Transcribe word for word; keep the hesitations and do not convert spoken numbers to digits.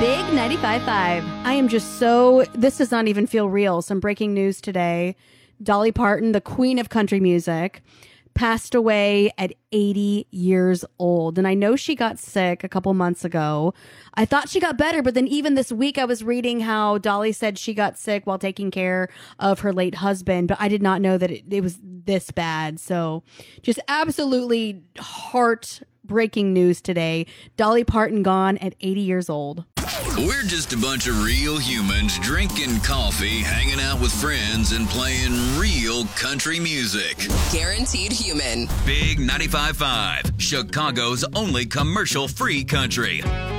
Big ninety-five point five. I am just so, this does not even feel real. Some breaking news today. Dolly Parton, the queen of country music, passed away at eighty years old. And I know she got sick a couple months ago. I thought she got better, but then even this week I was reading how Dolly said she got sick while taking care of her late husband, but I did not know that it, it was this bad. So just absolutely heart-breaking news today. Dolly Parton gone at eighty years old. We're just a bunch of real humans drinking coffee, hanging out with friends, and playing real country music. Guaranteed human. Big ninety-five point five, Chicago's only commercial-free country.